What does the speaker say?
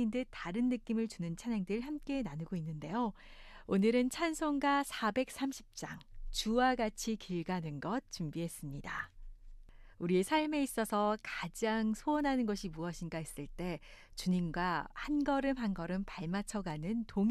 찬양인 듯 다른 느낌을 주는 찬양들 함께 나누고 있는데요. 오늘은 찬송가 430장 주와 같이 길 가는 것 준비했습니다. 우리의 삶에 있어서 가장 소원하는 것이 무엇인가 했을 때 주님과 한 걸음 한 걸음 발맞춰가는 동행